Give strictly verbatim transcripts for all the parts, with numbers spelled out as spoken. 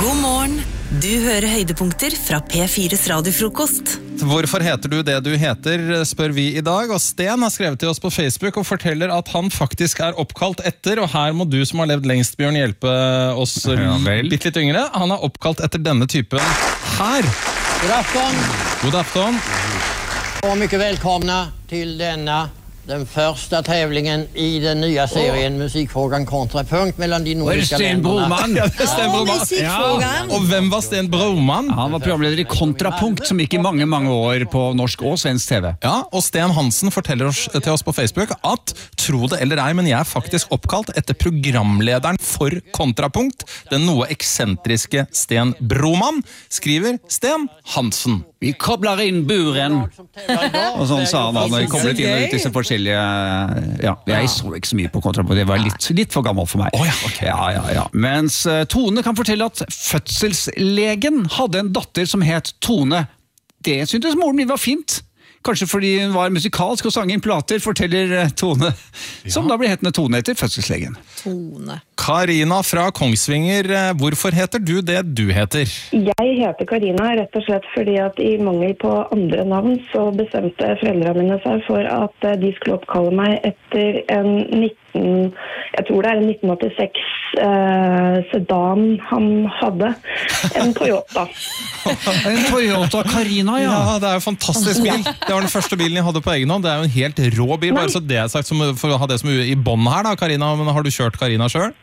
God morgen. Du hører høydepunkter fra P fires radiofrokost. Hvorfor heter du det du heter, spør vi i dag. Og Sten har skrevet til oss på Facebook og forteller at han faktisk er oppkalt etter, og her må du som har levd lengst, Bjørn, hjelpe oss ja, litt litt yngre. Han er oppkalt etter denne typen her. God afton. God afton. Och mycket välkomna till denna, den första tävlingen i den nya serien Musikfrågan kontrapunkt mellan de nordiska Sten Broman. Ja, det er Sten Broman. Musikfrågan. Og hvem var Sten Broman? Han var programleder i Kontrapunkt, som gikk i mange, mange år på norsk og svensk T V. Ja, og Sten Hansen forteller oss, til oss på Facebook at, tro det eller ei, men jeg er faktisk oppkalt etter programlederen for Kontrapunkt, den noe eksentriske Sten Broman, skriver Sten Hansen. Vi kobler inn buren. Og sånn sa han da, når vi koblet inn og ut disse forskjellige... Ja, jeg så ikke så mye på Kontrapunkt, det var litt, litt for gammel for meg. Oh, ja, okay. ja, ja, ja. Mens uh, Tone kan fortelle at fødselslegen hadde en datter som het Tone. Det syntes moren min var fint. Kanskje fordi hun var musikalsk og sang inn plater, forteller uh, Tone, ja. Som da blir hetende Tone etter fødselslegen. Tone. Karina fra Kongsvinger, hvorfor heter du det du heter? Jeg heter Karina rett og slett fordi at i mangel på andre navn så bestemte foreldrene mine seg for at de skulle oppkalle meg etter en nitten, jeg tror det er en nitten åttiseks eh, sedan han hadde, en Toyota. En Toyota Karina, ja. Ja, det er jo en fantastisk bil. Det var den første bilen jeg hadde på egen hånd. Det er jo en helt rå bil, bare så det er sagt, som, for å ha det som i bånd her da, Karina. Men har du kjørt Karina selv?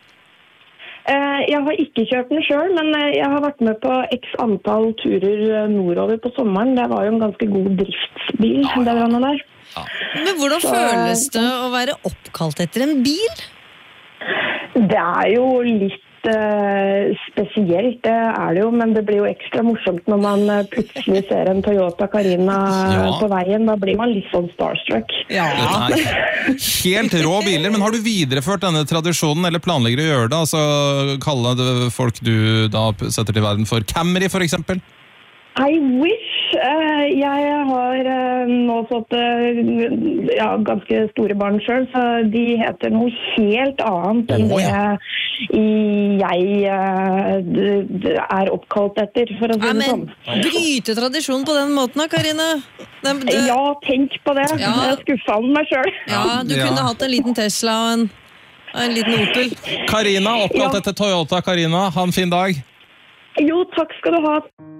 Jeg har ikke kjørt den selv, men jeg har vært med på x antall turer nordover på sommeren. Det var jo en ganske god driftsbil, ja, ja. Det var der. Ja. Men hvordan så, føles det å være oppkalt etter en bil? Det er jo litt uh, spesielt, det er det jo, men det blir jo ekstra morsomt når man plutselig ser en Toyota Karina ja. På veien. Da blir man litt sånn starstruck. Ja. Helt rå biler, men har du videreført denne tradisjonen, eller planlegger å gjøre det? Altså kalle det folk du da setter til verden for Camry, for eksempel? I wish. Uh, jeg har uh, nå fått uh, ja, ganske store barn selv, så de heter noe helt annet enn oh, ja. det jeg uh, er oppkalt etter, for å si det sånn. Bryte tradisjon på den måten da, Karina? Det, det... Ja, tenk på det. Ja. Jeg skuffa meg selv. Ja, du ja. Kunne hatt en liten Tesla og en, og en liten Opel. Karina, oppkalt ja. Etter Toyota Karina. Ha en fin dag. Jo, takk skal du ha.